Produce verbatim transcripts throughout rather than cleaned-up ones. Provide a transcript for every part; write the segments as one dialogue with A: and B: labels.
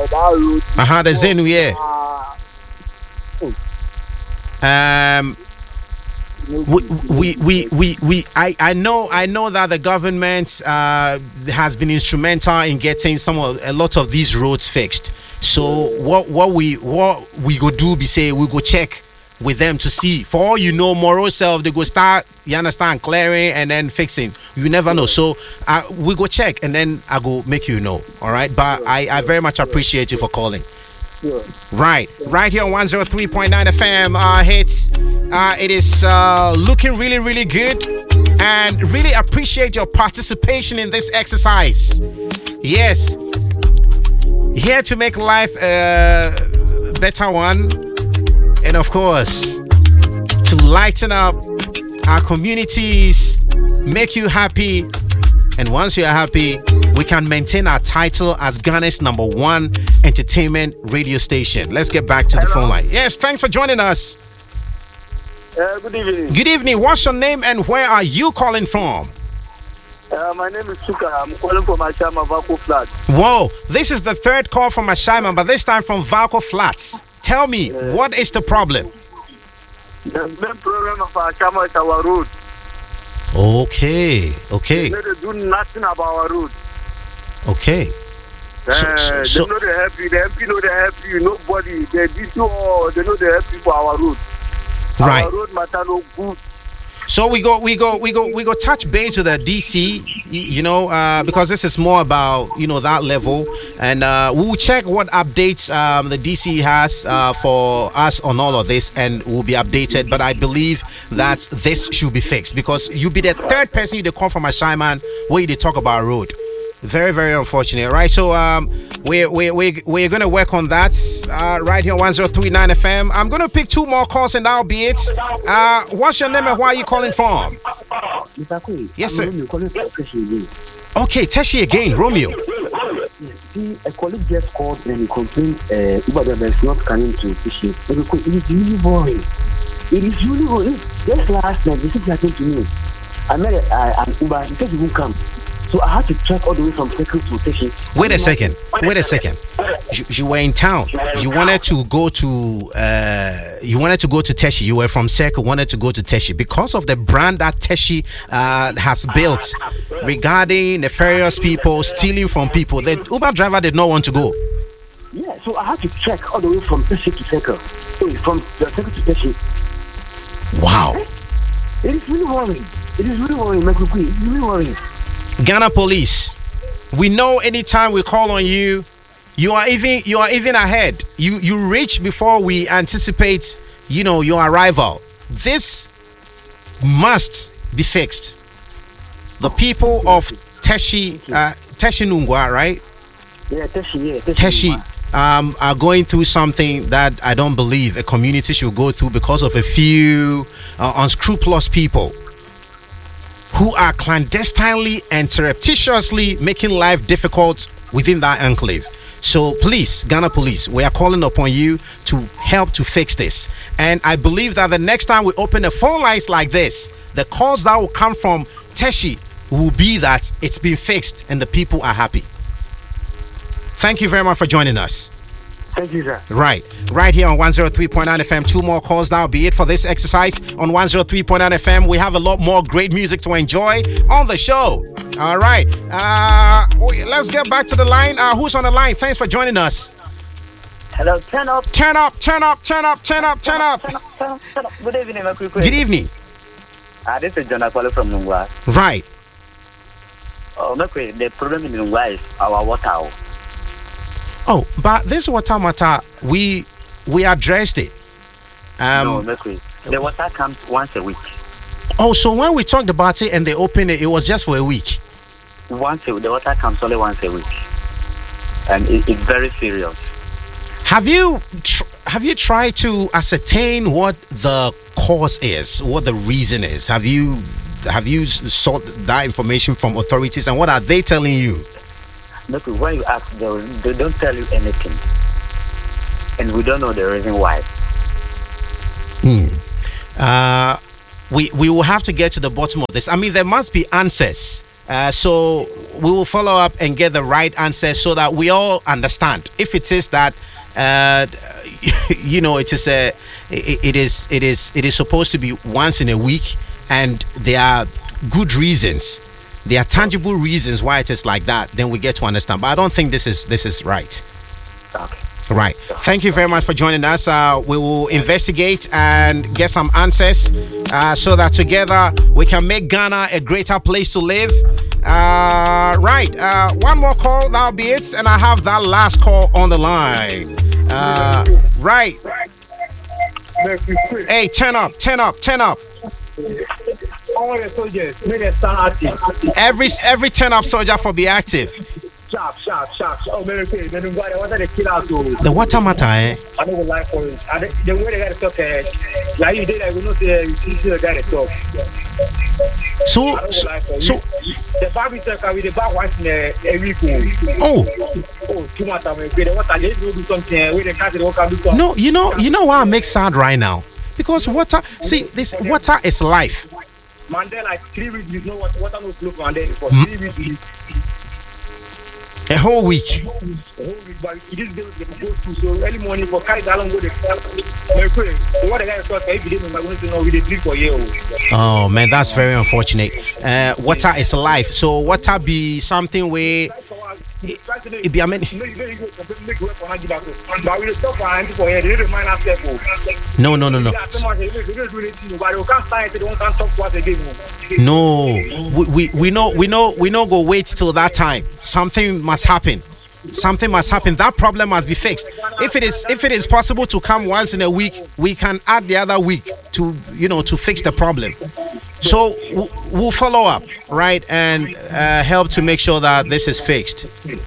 A: uh, that road.
B: Uh huh. The Zenu, yeah. Um. We, we, we, we, we, I, I know, I know that the government uh, has been instrumental in getting some of a lot of these roads fixed. So what, what we, what we go do be say we go check with them to see. For all you know, moral self they go start, you understand, clearing and then fixing. You never know. So uh, we go check and then I go make you know. All right, but I, I very much appreciate you for calling.
A: Sure.
B: Right, right here on one oh three point nine F M uh, hits. Uh, it is uh, looking really, really good, and really appreciate your participation in this exercise. Yes, here to make life a better one, and of course, to lighten up our communities, make you happy. And once you're happy, we can maintain our title as Ghana's number one entertainment radio station. Let's get back to the
A: Hello.
B: phone line. Yes, thanks for joining us.
A: Uh, good evening.
B: Good evening. What's your name and where are you calling from?
A: Uh, my name is Suka. I'm calling from Ashama Vako Flat.
B: Whoa, this is the third call from Ashaiman, but this time from Valco Flats. Tell me,
A: Yeah.
B: what is the problem?
A: The main problem of Ashama is our road.
B: Okay, okay,
A: They don't do nothing about our road.
B: okay.
A: Uh,
B: So- so- so-
A: they know they help you. The M P know they help you. Nobody. They D C O, they know they help you for our road.
B: Right.
A: Our road matter no good.
B: So we go, we go, we go, we go touch base with the D C, you, you know, uh, because this is more about, you know, that level. And uh, we'll check what updates um, the D C has uh, for us on all of this and we'll be updated. But I believe that this should be fixed because you'll be the third person you call from a Shaiman where they talk about road. Very, very unfortunate, right? So um, we're, we're, we're, we're going to work on that uh, right here on one oh three point nine F M. I'm going to pick two more calls and that'll be it. Uh, what's your name and where are you calling from?
C: Mister Kwe,
B: Yes,
C: I'm
B: sir.
C: Romeo, calling from Keshi again.
B: Okay, Teshi again, Romeo.
C: Yes, see, a colleague just called and he complained uh, Uber driver is not coming to Keshi. It is really boring. It is really boring. Just last night, this is happened to me. I met uh, an Uber, he said he won't come. So I had to trek all the way from Circle to Keshi.
B: Wait a second. Wait a second. You, you were in town. You wanted to go to uh, you wanted to go to Teshi. You were from Circle, wanted to go to Teshi because of the brand that Teshi uh, has built regarding nefarious people stealing from people. The Uber driver did not want to go.
C: Yeah, so I had to trek all the way from Keshi to Circle. So from the Circle to Keshi.
B: Wow.
C: It is really worrying. It is really worrying, Mister Kwe. It's really worrying.
B: Ghana Police. We know anytime we call on you, you are even you are even ahead. You you reach before we anticipate, you know, your arrival. This must be fixed. The people of Teshi, uh, Teshi Nungwa, right?
C: Yeah, Keshi, yeah.
B: Teshi um, are going through something that I don't believe a community should go through because of a few uh, unscrupulous people who are clandestinely and surreptitiously making life difficult within that enclave. So please, Ghana Police, we are calling upon you to help to fix this. And I believe that the next time we open the phone lines like this, the calls that will come from Teshi will be that it's been fixed and the people are happy. Thank you very much for joining us.
C: Thank you, sir.
B: Right, right here on one oh three point nine F M. Two more calls now, be it for this exercise on one oh three point nine F M. We have a lot more great music to enjoy on the show. All right, uh, let's get back to the line. Uh, who's on the line? Thanks for joining us.
A: Hello, turn up.
B: Turn up, turn up, turn up, turn up, turn up.
A: Turn up, turn up, turn up. Good evening, Mister Kwe.
B: Good evening.
A: Ah, this is John Akwale from Nungwa.
B: Right.
A: Oh, Mister Kwe, the problem in Nungwa is our water.
B: Oh, but this water matter, we we addressed it. Um,
A: no, Mister Kwe, the water comes once a week.
B: Oh, so when we talked about it and they opened it, it was just for a week.
A: Once a, the water comes only once a week, and it, it's very serious.
B: Have you tr- have you tried to ascertain what the cause is, what the reason is? Have you have you sought that information from authorities, and what are they telling you?
A: Look, when you ask, they, will- they don't tell you anything, and we don't know the reason why.
B: Hmm. Uh, we we will have to get to the bottom of this. I mean, there must be answers. Uh, so we will follow up and get the right answer so that we all understand. If it is that, uh, you know, it is a, it, it is, it is, it is supposed to be once in a week, and there are good reasons, there are tangible reasons why it is like that. Then we get to understand. But I don't think this is this is right.
A: Okay.
B: Right. Thank you very much for joining us. Uh, we will investigate and get some answers uh, so that together we can make Ghana a greater place to live. Uh, right. Uh, one more call, that'll be it. And I have that last call on the line. Uh, right. Hey, turn up, turn up, turn up.
D: All the soldiers, may they stand active.
B: Every, every turn up soldier for be active.
D: Sharp, sharp, sharp. Oh, man, okay. Then what are the killers to?
B: The water matter, eh?
D: I don't like for it. And the way they got to talk, uh, like you did, I will not say you see the guy to talk.
B: So,
D: I don't
B: so,
D: like for
B: so
D: you. The Barbie talk with the back once in a week.
B: oh,
D: Oh, too much of it. What I did do something with the cat that can do something.
B: no, you know, you know what I make sad right now? Because water, see, this water is life.
D: Mandela, like three weeks, you know what? Water no flow from there for
B: Mm.
D: three weeks.
B: A whole week.
D: The whole week, but it is going to go through. So early morning for carry that long go the Mercury. So what the guy thought, if you didn't want to know, we did drink for you.
B: Oh man, that's very unfortunate. Uh, water is life. So water be something where it be I mean. No, no, no, no. No, we, we we know we know we know. Go wait till that time. Something must happen. Something must happen. That problem must be fixed. If it is if it is possible to come once in a week, we can add the other week to you know to fix the problem. So we'll follow up, right, and uh, help to make sure that this is fixed.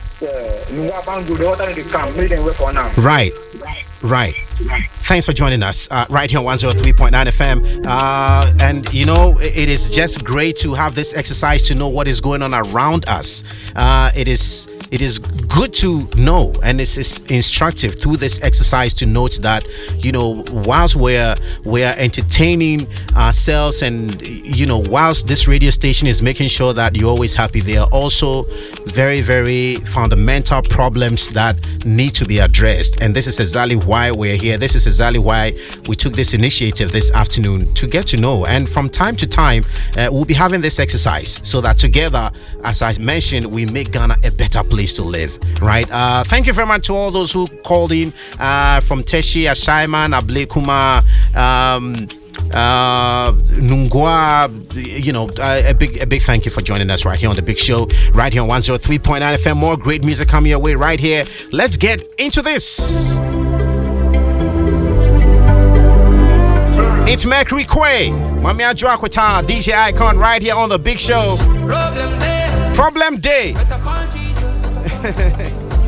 B: Right, right. Thanks for joining us uh, right here on one oh three point nine F M. Uh, and, you know, it, it is just great to have this exercise to know what is going on around us. Uh, it is it is good to know, and it's, it's instructive through this exercise to note that, you know, whilst we're, we're entertaining ourselves and, you know, whilst this radio station is making sure that you're always happy, there are also very, very fundamental problems that need to be addressed. And this is exactly why we're here. This is exactly why we took this initiative this afternoon to get to know. And from time to time, uh, we'll be having this exercise so that together, as I mentioned, we make Ghana a better place to live, right? Uh, thank you very much to all those who called in uh, from Teshi, Ashaiman, Ablekuma, um, uh Nungwa, you know, uh, a big a big thank you for joining us right here on the Big Show, right here on one oh three point nine F M. More great music coming your way right here. Let's get into this. It's Mercury Quay, Mami Adwakwata, D J Icon, right here on the Big Show. Problem Day. Problem Day.